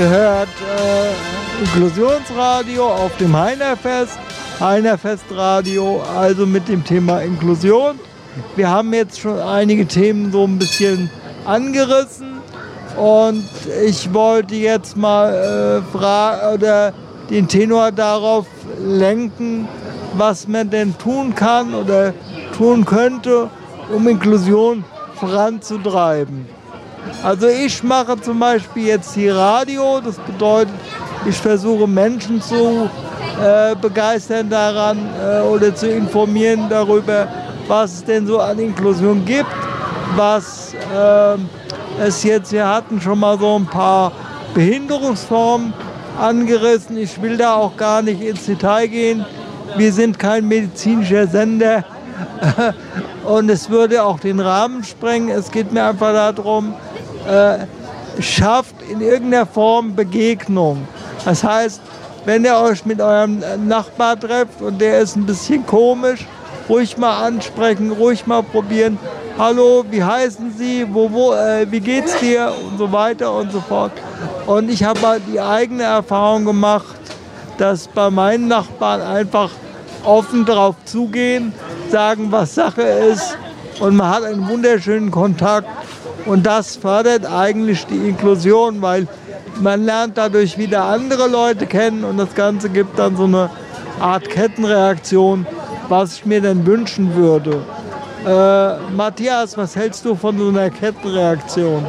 Ihr hört Inklusionsradio auf dem Heinerfest, Heinerfestradio, also mit dem Thema Inklusion. Wir haben jetzt schon einige Themen so ein bisschen angerissen und ich wollte jetzt mal den Tenor darauf lenken, was man denn tun kann oder tun könnte, um Inklusion voranzutreiben. Also ich mache zum Beispiel jetzt hier Radio, das bedeutet, ich versuche Menschen zu begeistern daran oder zu informieren darüber, was es denn so an Inklusion gibt, was wir hatten schon mal so ein paar Behinderungsformen angerissen. Ich will da auch gar nicht ins Detail gehen. Wir sind kein medizinischer Sender und es würde auch den Rahmen sprengen. Es geht mir einfach darum, schafft in irgendeiner Form Begegnung. Das heißt, wenn ihr euch mit eurem Nachbar trefft und der ist ein bisschen komisch, ruhig mal ansprechen, ruhig mal probieren. Hallo, wie heißen Sie? Wie geht's dir? Und so weiter und so fort. Und ich habe halt die eigene Erfahrung gemacht, dass bei meinen Nachbarn einfach offen drauf zugehen, sagen, was Sache ist. Und man hat einen wunderschönen Kontakt. Und das fördert eigentlich die Inklusion, weil man lernt dadurch wieder andere Leute kennen und das Ganze gibt dann so eine Art Kettenreaktion, was ich mir denn wünschen würde. Matthias, was hältst du von so einer Kettenreaktion?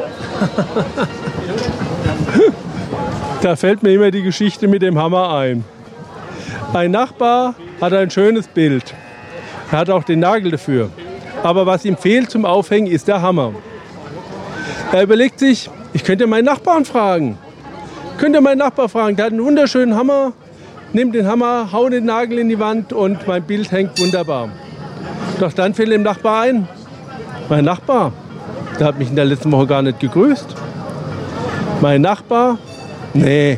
Da fällt mir immer die Geschichte mit dem Hammer ein. Ein Nachbar hat ein schönes Bild. Er hat auch den Nagel dafür. Aber was ihm fehlt zum Aufhängen, ist der Hammer. Er überlegt sich, ich könnte meinen Nachbarn fragen. Der hat einen wunderschönen Hammer, nimmt den Hammer, haut den Nagel in die Wand und mein Bild hängt wunderbar. Doch dann fällt dem Nachbar ein, mein Nachbar, der hat mich in der letzten Woche gar nicht gegrüßt. Mein Nachbar, nee.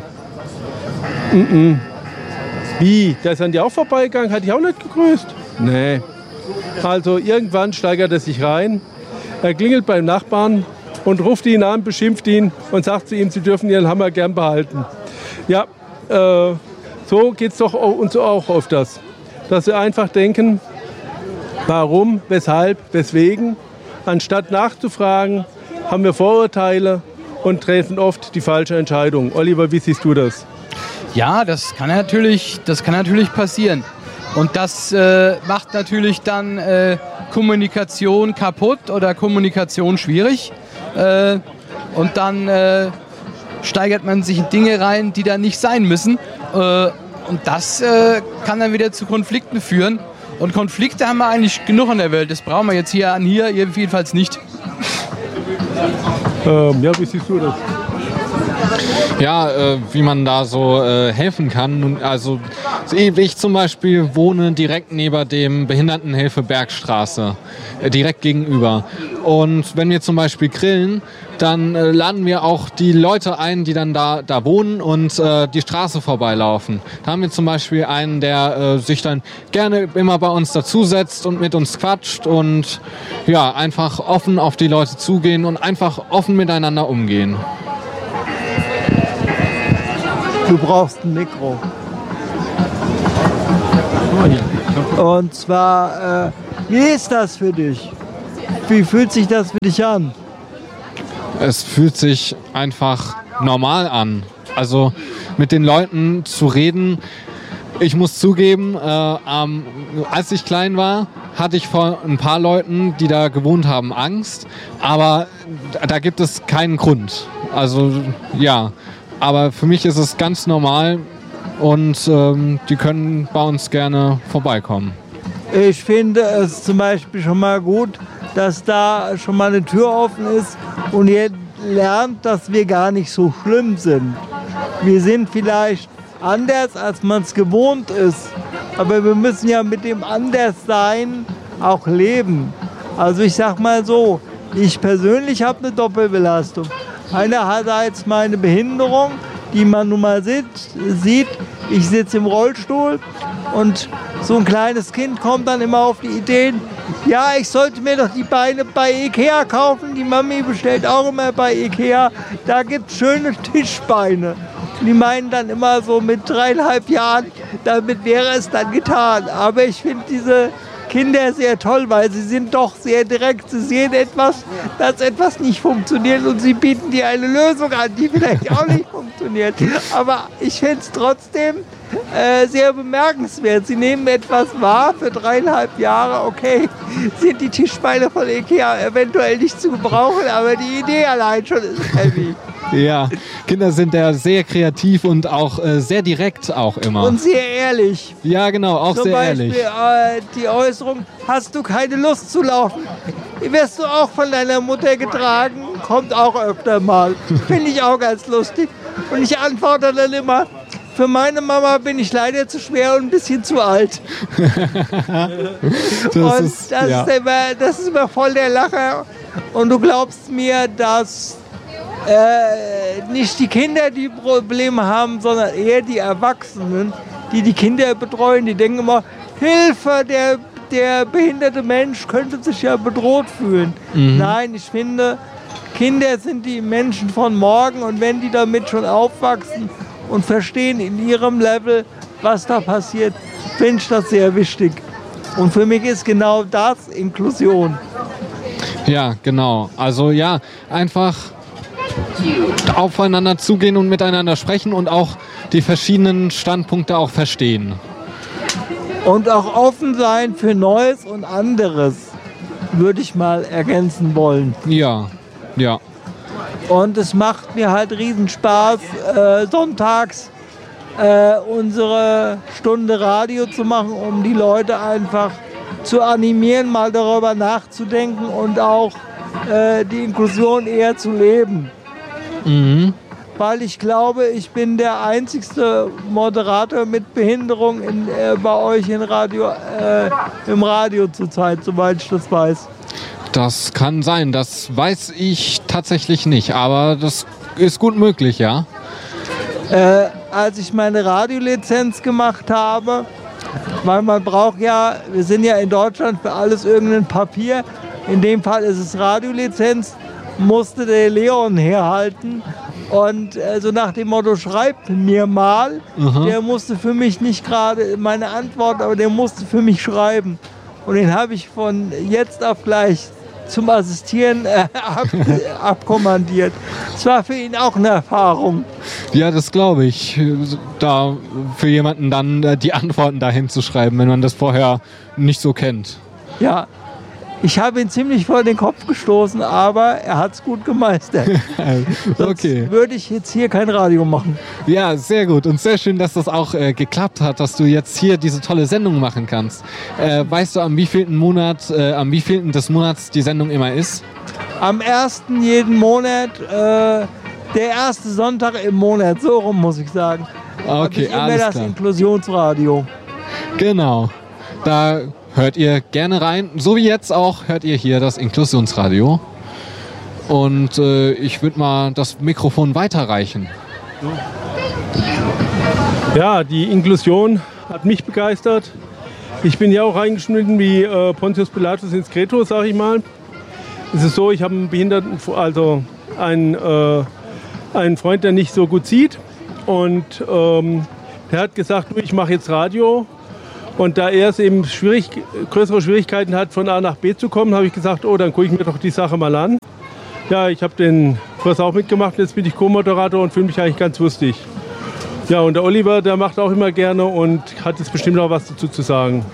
Wie, der ist an dir auch vorbeigegangen, hat dich auch nicht gegrüßt? Nee. Also irgendwann steigert er sich rein, er klingelt beim Nachbarn und ruft ihn an, beschimpft ihn und sagt zu ihm, sie dürfen ihren Hammer gern behalten. Ja, so geht es doch uns auch öfters, dass wir einfach denken, warum, weshalb, weswegen, anstatt nachzufragen, haben wir Vorurteile und treffen oft die falsche Entscheidung. Oliver, wie siehst du das? Ja, das kann natürlich passieren. Und das macht natürlich dann Kommunikation kaputt oder Kommunikation schwierig. Und dann steigert man sich in Dinge rein, die da nicht sein müssen. Und das kann dann wieder zu Konflikten führen. Und Konflikte haben wir eigentlich genug in der Welt. Das brauchen wir jetzt hier jedenfalls nicht. Ja, wie siehst du das? Ja, wie man da so helfen kann. Also ich zum Beispiel wohne direkt neben dem Behindertenhilfe Bergstraße, direkt gegenüber. Und wenn wir zum Beispiel grillen, dann laden wir auch die Leute ein, die dann da wohnen und die Straße vorbeilaufen. Da haben wir zum Beispiel einen, der sich dann gerne immer bei uns dazusetzt und mit uns quatscht und ja, einfach offen auf die Leute zugehen und einfach offen miteinander umgehen. Du brauchst ein Mikro. Und zwar, wie ist das für dich? Wie fühlt sich das für dich an? Es fühlt sich einfach normal an. Also mit den Leuten zu reden. Ich muss zugeben, als ich klein war, hatte ich vor ein paar Leuten, die da gewohnt haben, Angst. Aber da gibt es keinen Grund. Also ja, aber für mich ist es ganz normal und die können bei uns gerne vorbeikommen. Ich finde es zum Beispiel schon mal gut, dass da schon mal eine Tür offen ist und ihr lernt, dass wir gar nicht so schlimm sind. Wir sind vielleicht anders, als man es gewohnt ist, aber wir müssen ja mit dem Anderssein auch leben. Also ich sag mal so, ich persönlich habe eine Doppelbelastung. Einerseits meine Behinderung, die man nun mal sieht. Ich sitze im Rollstuhl und so ein kleines Kind kommt dann immer auf die Ideen, ja, ich sollte mir doch die Beine bei Ikea kaufen. Die Mami bestellt auch immer bei Ikea. Da gibt es schöne Tischbeine. Und die meinen dann immer so mit 3,5 Jahren, damit wäre es dann getan. Aber ich finde diese Kinder sehr toll, weil sie sind doch sehr direkt. Sie sehen etwas, dass etwas nicht funktioniert und sie bieten dir eine Lösung an, die vielleicht auch nicht funktioniert. Aber ich finde es trotzdem sehr bemerkenswert. Sie nehmen etwas wahr für 3,5 Jahre. Okay, sind die Tischbeine von Ikea eventuell nicht zu gebrauchen, aber die Idee allein schon ist heavy. Ja, Kinder sind ja sehr kreativ und auch sehr direkt auch immer. Und sehr ehrlich. Ja, genau, auch Zum sehr Beispiel, ehrlich. Die Äußerung, hast du keine Lust zu laufen? Wirst du auch von deiner Mutter getragen? Kommt auch öfter mal. Finde ich auch ganz lustig. Und ich antworte dann immer, für meine Mama bin ich leider zu schwer und ein bisschen zu alt. Das ist immer voll der Lacher. Und du glaubst mir, dass nicht die Kinder die Probleme haben, sondern eher die Erwachsenen, die die Kinder betreuen. Die denken immer, Hilfe, der behinderte Mensch könnte sich ja bedroht fühlen. Nein, ich finde, Kinder sind die Menschen von morgen und wenn die damit schon aufwachsen und verstehen in ihrem Level, was da passiert, finde ich das sehr wichtig. Und für mich ist genau das Inklusion. Ja, genau. Also ja, einfach aufeinander zugehen und miteinander sprechen und auch die verschiedenen Standpunkte auch verstehen. Und auch offen sein für Neues und anderes, würde ich mal ergänzen wollen. Ja, ja. Und es macht mir halt riesen Spaß, sonntags unsere Stunde Radio zu machen, um die Leute einfach zu animieren, mal darüber nachzudenken und auch die Inklusion eher zu leben. Weil ich glaube, ich bin der einzigste Moderator mit Behinderung bei euch im Radio zurzeit, soweit ich das weiß. Das kann sein, das weiß ich tatsächlich nicht, aber das ist gut möglich, ja. Als ich meine Radiolizenz gemacht habe, weil man braucht ja, wir sind ja in Deutschland für alles irgendein Papier, in dem Fall ist es Radiolizenz, musste der Leon herhalten und so nach dem Motto, schreib mir mal, der musste für mich nicht gerade meine Antwort, aber der musste für mich schreiben und den habe ich von jetzt auf gleich zum Assistieren abkommandiert. Es war für ihn auch eine Erfahrung. Ja, das glaube ich. Da für jemanden dann die Antworten dahin zu schreiben, wenn man das vorher nicht so kennt. Ja, ich habe ihn ziemlich vor den Kopf gestoßen, aber er hat es gut gemeistert. Okay. Sonst würde ich jetzt hier kein Radio machen. Ja, sehr gut und sehr schön, dass das auch geklappt hat, dass du jetzt hier diese tolle Sendung machen kannst. Weißt du, am wievielten des Monats die Sendung immer ist? Am 1. jeden Monat, der erste Sonntag im Monat, so rum muss ich sagen. Okay, immer alles das klar. Inklusionsradio. Genau, da hört ihr gerne rein. So wie jetzt auch hört ihr hier das Inklusionsradio. Und ich würde mal das Mikrofon weiterreichen. Ja, die Inklusion hat mich begeistert. Ich bin ja auch reingeschnitten wie Pontius Pilatus ins Kreto, sag ich mal. Es ist so, ich habe einen Behinderten, also einen Freund, der nicht so gut sieht. Und der hat gesagt, ich mache jetzt Radio. Und da er es eben größere Schwierigkeiten hat, von A nach B zu kommen, habe ich gesagt, oh, dann gucke ich mir doch die Sache mal an. Ja, ich habe den Kurs auch mitgemacht, jetzt bin ich Co-Moderator und fühle mich eigentlich ganz lustig. Ja, und der Oliver, der macht auch immer gerne und hat jetzt bestimmt auch was dazu zu sagen.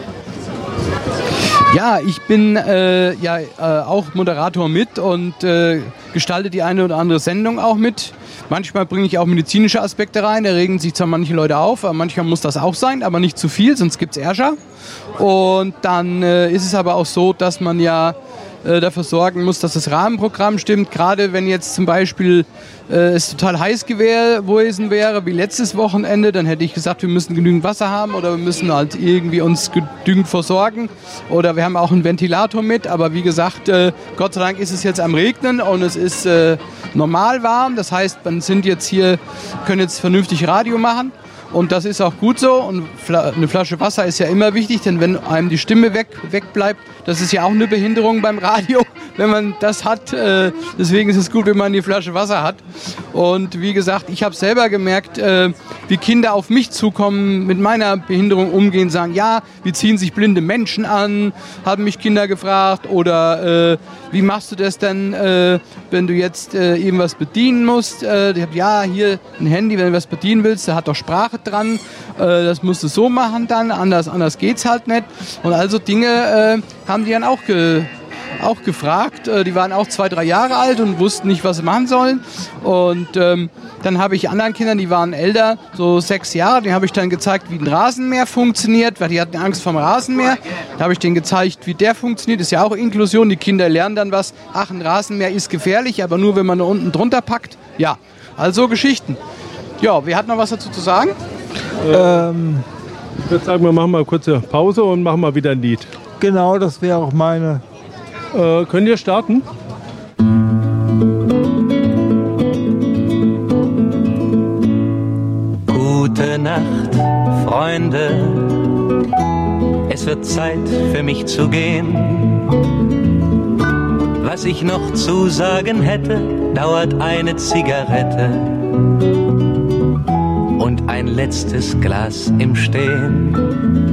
Ja, ich bin auch Moderator mit und gestalte die eine oder andere Sendung auch mit. Manchmal bringe ich auch medizinische Aspekte rein, da regen sich zwar manche Leute auf, aber manchmal muss das auch sein, aber nicht zu viel, sonst gibt es Ärger. Und dann ist es aber auch so, dass man ja dafür sorgen muss, dass das Rahmenprogramm stimmt. Gerade wenn jetzt zum Beispiel es total heiß gewesen wäre, wie letztes Wochenende, dann hätte ich gesagt, wir müssen genügend Wasser haben oder wir müssen halt irgendwie uns genügend versorgen. Oder wir haben auch einen Ventilator mit. Aber wie gesagt, Gott sei Dank ist es jetzt am Regnen und es ist normal warm. Das heißt, man sind jetzt hier, können jetzt vernünftig Radio machen. Und das ist auch gut so. Und eine Flasche Wasser ist ja immer wichtig, denn wenn einem die Stimme wegbleibt, das ist ja auch eine Behinderung beim Radio, wenn man das hat. Deswegen ist es gut, wenn man die Flasche Wasser hat. Und wie gesagt, ich habe selber gemerkt, wie Kinder auf mich zukommen, mit meiner Behinderung umgehen, sagen, ja, wie ziehen sich blinde Menschen an, haben mich Kinder gefragt. Oder wie machst du das denn, wenn du jetzt irgendwas bedienen musst? Ja, hier ein Handy, wenn du was bedienen willst, da hat doch Sprache dran. Das musst du so machen dann, anders geht's halt nicht. Und also Dinge haben die dann auch gefragt. Die waren auch 2, 3 Jahre alt und wussten nicht, was sie machen sollen. Und dann habe ich anderen Kindern, die waren älter, so 6 Jahre, denen habe ich dann gezeigt, wie ein Rasenmäher funktioniert, weil die hatten Angst vor dem Rasenmäher. Da habe ich denen gezeigt, wie der funktioniert. Das ist ja auch Inklusion. Die Kinder lernen dann was. Ach, ein Rasenmäher ist gefährlich, aber nur, wenn man da unten drunter packt. Ja, also Geschichten. Ja, wer hat noch was dazu zu sagen? Ich würde sagen, wir machen mal eine kurze Pause und machen mal wieder ein Lied. Genau, das wäre auch meine. Könnt ihr starten? Gute Nacht, Freunde. Es wird Zeit für mich zu gehen. Was ich noch zu sagen hätte, dauert eine Zigarette und ein letztes Glas im Stehen.